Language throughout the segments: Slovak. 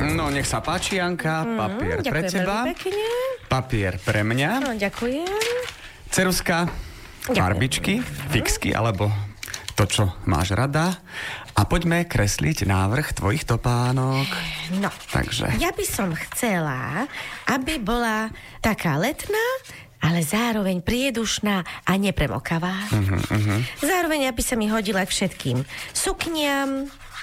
No, nech sa páči, Janka. Papier pre teba. Pekne. Papier pre mňa. No, ďakujem. Ceruska, farbičky, fixky, alebo to, čo máš rada. A poďme kresliť návrh tvojich topánok. No, Takže. ja by som chcela, aby bola taká letná, ale zároveň priedušná a nepremokavá. Zároveň, aby sa mi hodila k všetkým sukniam.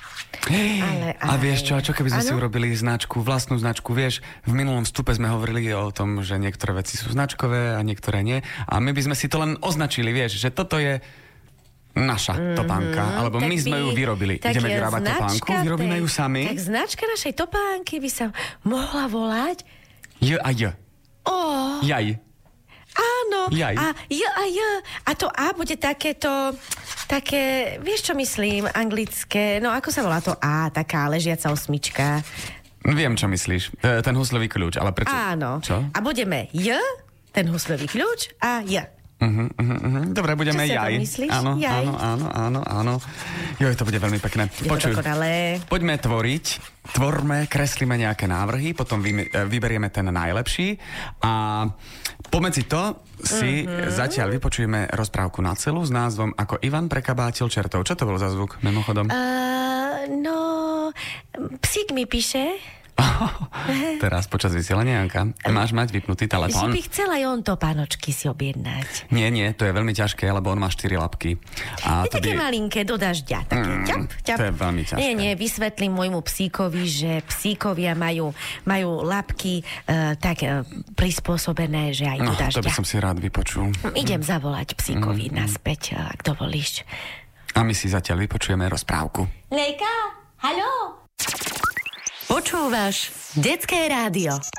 A vieš čo, keby sme si urobili značku, vlastnú značku, vieš, v minulom vstupe sme hovorili o tom, že niektoré veci sú značkové a niektoré nie. A my by sme si to len označili, vieš, že toto je naša topánka, alebo my sme ju vyrobili. Ideme vyrábať topánku, vyrobíme ju sami. Tak značka našej topánky by sa mohla volať J a J. Jaj. Áno. Jaj. A J a J. A to A bude takéto, také, vieš čo myslím, anglické, no ako sa volá to A, taká ležiaca osmička. Viem, čo myslíš. Ten husľový kľúč, ale prečo? Áno. Čo? A budeme J, ten husľový kľúč a J. Dobre, budeme Čo si o tom jaj. myslíš? Áno, Jaj. áno. Joj, to bude veľmi pekné. Počuj, poďme tvoriť. Tvorme, kreslíme nejaké návrhy, potom vyberieme ten najlepší a pomedzi to si zatiaľ vypočujeme rozprávku na celú s názvom Ako Ivan prekabátil čertov. Čo to bol za zvuk, mimochodom? No, psík mi píše. Teraz počas vysielania, Janka, máš mať vypnutý telefón. Že by chcela aj on topánočky si objednať. Nie, to je veľmi ťažké, lebo on má 4 labky. A je také malinké, do dažďa. Také ťap. To je veľmi ťažké. Nie, vysvetlím môjmu psíkovi, že psíkovia majú labky tak prispôsobené, že aj do dažďa. To by som si rád vypočul. Idem zavolať psíkovi naspäť, ak dovolíš. A my si zatiaľ vypočujeme rozprávku. Lejka, haló? Počúvaš Detské rádio.